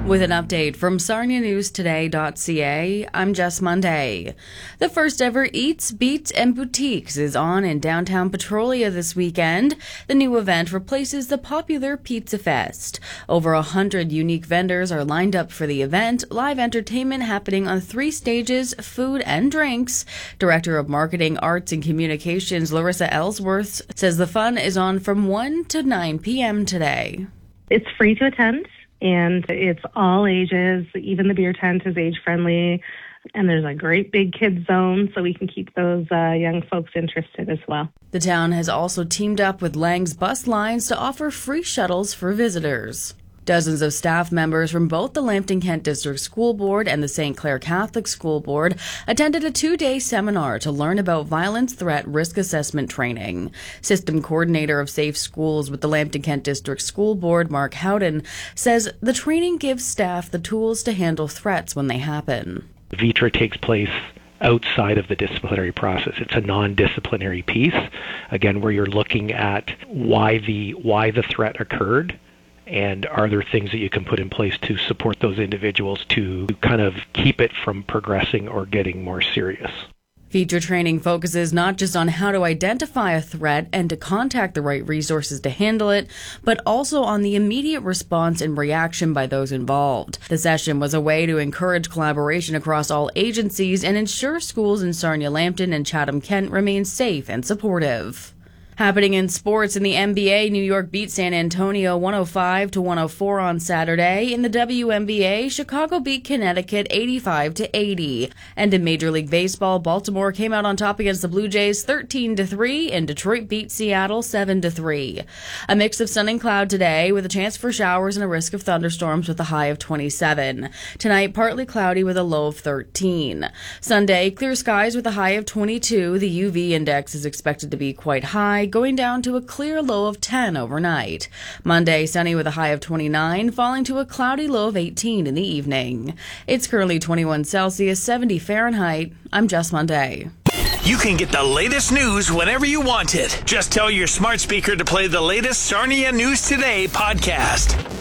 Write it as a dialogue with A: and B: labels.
A: With an update from SarniaNewsToday.ca, I'm Jess Monday. The first ever Eats, Beats, and Boutiques is on in downtown Petrolia this weekend. The new event replaces the popular Pizza Fest. Over 100 unique vendors are lined up for the event, live entertainment happening on 3 stages, food and drinks. Director of Marketing, Arts, and Communications Larissa Ellsworth says the fun is on from 1 to 9 p.m. today.
B: It's free to attend. And it's all ages. Even the beer tent is age-friendly. And there's a great big kids zone, so we can keep those young folks interested as well.
A: The town has also teamed up with Lang's Bus Lines to offer free shuttles for visitors. Dozens of staff members from both the Lambton-Kent District School Board and the St. Clair Catholic School Board attended a 2-day seminar to learn about violence threat risk assessment training. System Coordinator of Safe Schools with the Lambton-Kent District School Board, Mark Howden, says the training gives staff the tools to handle threats when they happen.
C: VITRA takes place outside of the disciplinary process. It's a non-disciplinary piece, again, where you're looking at why the threat occurred. And are there things that you can put in place to support those individuals to kind of keep it from progressing or getting more serious?
A: VITRA training focuses not just on how to identify a threat and to contact the right resources to handle it, but also on the immediate response and reaction by those involved. The session was a way to encourage collaboration across all agencies and ensure schools in Sarnia-Lambton and Chatham-Kent remain safe and supportive. Happening in sports in the NBA, New York beat San Antonio 105-104 on Saturday. In the WNBA, Chicago beat Connecticut 85-80. And in Major League Baseball, Baltimore came out on top against the Blue Jays 13-3, and Detroit beat Seattle 7-3. A mix of sun and cloud today, with a chance for showers and a risk of thunderstorms with a high of 27. Tonight, partly cloudy with a low of 13. Sunday, clear skies with a high of 22. The UV index is expected to be quite high, going down to a clear low of 10 overnight. Monday, sunny with a high of 29, falling to a cloudy low of 18 in the evening. It's currently 21 Celsius, 70 Fahrenheit. I'm Jess Monday.
D: You can get the latest news whenever you want it. Just tell your smart speaker to play the latest Sarnia News Today podcast.